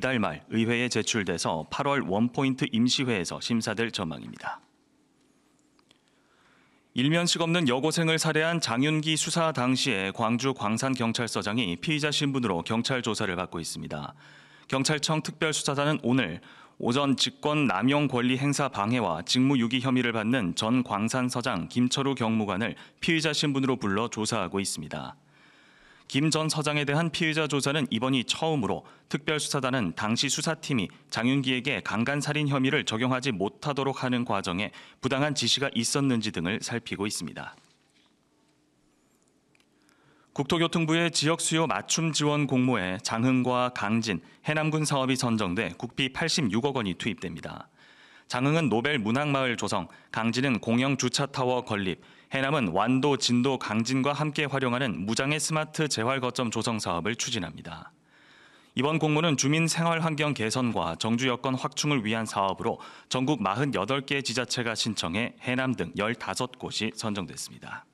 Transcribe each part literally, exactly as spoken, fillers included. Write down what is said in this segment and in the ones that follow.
이달 말 의회에 제출돼서 팔월 원포인트 임시회에서 심사될 전망입니다. 일면식 없는 여고생을 살해한 장윤기 수사 당시에 광주 광산경찰서장이 피의자 신분으로 경찰 조사를 받고 있습니다. 경찰청 특별수사단은 오늘 오전 직권 남용 권리 행사 방해와 직무유기 혐의를 받는 전 광산서장 김철우 경무관을 피의자 신분으로 불러 조사하고 있습니다. 김 전 서장에 대한 피의자 조사는 이번이 처음으로 특별수사단은 당시 수사팀이 장윤기에게 강간살인 혐의를 적용하지 못하도록 하는 과정에 부당한 지시가 있었는지 등을 살피고 있습니다. 국토교통부의 지역수요 맞춤 지원 공모에 장흥과 강진, 해남군 사업이 선정돼 국비 팔십육억 원이 투입됩니다. 장흥은 노벨 문학마을 조성, 강진은 공영 주차타워 건립, 해남은 완도, 진도, 강진과 함께 활용하는 무장애 스마트 재활 거점 조성 사업을 추진합니다. 이번 공모는 주민 생활 환경 개선과 정주 여건 확충을 위한 사업으로 전국 사십팔 개 지자체가 신청해 해남 등 열다섯 곳이 선정됐습니다.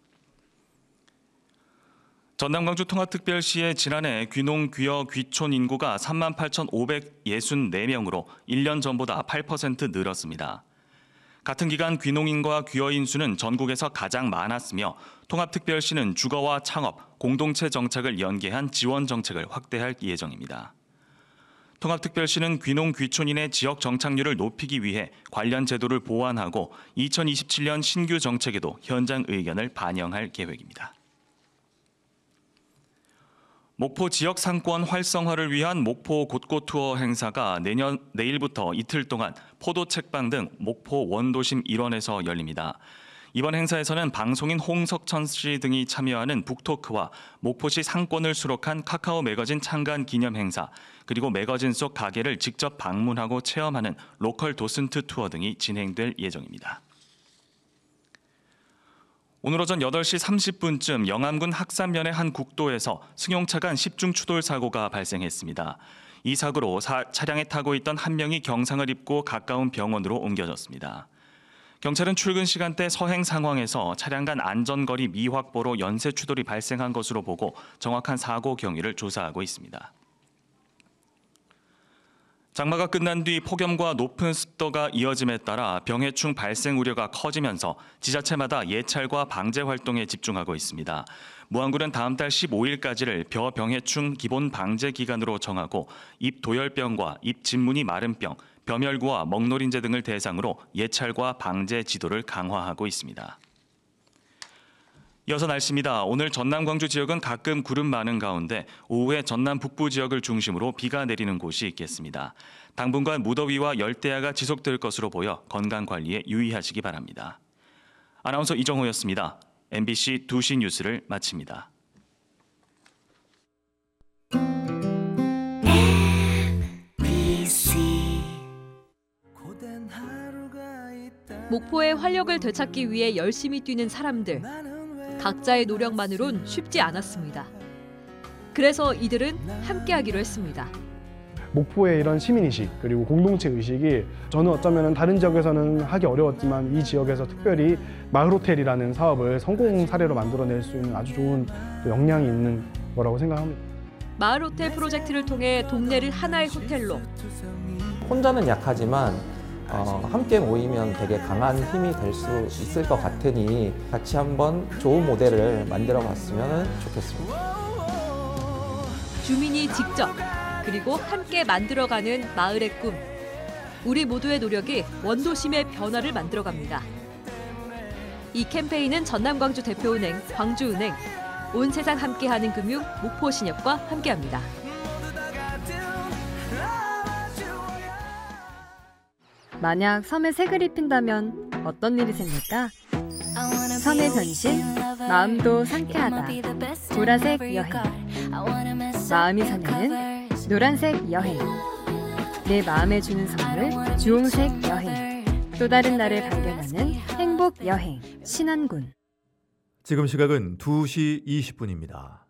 전남 광주 통합특별시의 지난해 귀농 귀여 귀촌 인구가 삼만 팔천오백육십사 명으로 일 년 전보다 팔 퍼센트 늘었습니다. 같은 기간 귀농인과 귀여인 수는 전국에서 가장 많았으며 통합특별시는 주거와 창업, 공동체 정착을 연계한 지원 정책을 확대할 예정입니다. 통합특별시는 귀농 귀촌인의 지역 정착률을 높이기 위해 관련 제도를 보완하고 이천이십칠 년 신규 정책에도 현장 의견을 반영할 계획입니다. 목포 지역 상권 활성화를 위한 목포 곳곳 투어 행사가 내년 내일부터 이틀 동안 포도 책방 등 목포 원도심 일원에서 열립니다. 이번 행사에서는 방송인 홍석천 씨 등이 참여하는 북토크와 목포시 상권을 수록한 카카오 매거진 창간 기념 행사, 그리고 매거진 속 가게를 직접 방문하고 체험하는 로컬 도슨트 투어 등이 진행될 예정입니다. 오늘 오전 여덟 시 삼십 분쯤 영암군 학산면의 한 국도에서 승용차 간 십중 추돌 사고가 발생했습니다. 이 사고로 사, 차량에 타고 있던 한 명이 경상을 입고 가까운 병원으로 옮겨졌습니다. 경찰은 출근 시간대 서행 상황에서 차량 간 안전거리 미확보로 연쇄 추돌이 발생한 것으로 보고 정확한 사고 경위를 조사하고 있습니다. 장마가 끝난 뒤 폭염과 높은 습도가 이어짐에 따라 병해충 발생 우려가 커지면서 지자체마다 예찰과 방제 활동에 집중하고 있습니다. 무안군은 다음 달 십오일까지를 벼병해충 기본 방제 기간으로 정하고 잎도열병과 잎진무늬 마른병, 벼멸구와 먹노린재 등을 대상으로 예찰과 방제 지도를 강화하고 있습니다. 이어서 날씨입니다. 오늘 전남 광주 지역은 가끔 구름 많은 가운데 오후에 전남 북부 지역을 중심으로 비가 내리는 곳이 있겠습니다. 당분간 무더위와 열대야가 지속될 것으로 보여 건강 관리에 유의하시기 바랍니다. 아나운서 이정호였습니다. 엠비씨 두 시 뉴스를 마칩니다. 목포의 활력을 되찾기 위해 열심히 뛰는 사람들. 각자의 노력만으론 쉽지 않았습니다. 그래서 이들은 함께하기로 했습니다. 목포의 이런 시민의식 그리고 공동체 의식이 저는 어쩌면 다른 지역에서는 하기 어려웠지만 이 지역에서 특별히 마을호텔이라는 사업을 성공 사례로 만들어낼 수 있는 아주 좋은 역량이 있는 거라고 생각합니다. 마을호텔 프로젝트를 통해 동네를 하나의 호텔로. 혼자는 약하지만 어, 함께 모이면 되게 강한 힘이 될 수 있을 것 같으니 같이 한번 좋은 모델을 만들어 봤으면 좋겠습니다. 주민이 직접 그리고 함께 만들어가는 마을의 꿈. 우리 모두의 노력이 원도심의 변화를 만들어갑니다. 이 캠페인은 전남광주 대표은행, 광주은행, 온 세상 함께하는 금융, 목포신협과 함께합니다. 만약 섬에 색을 입힌다면 어떤 일이 생길까? 섬의 변신, 마음도 상쾌하다. 보라색 여행. 마음이 설레는 노란색 여행. 내 마음에 주는 선물, 주홍색 여행. 또 다른 나를 발견하는 행복 여행. 신안군. 지금 시각은 두 시 이십 분입니다.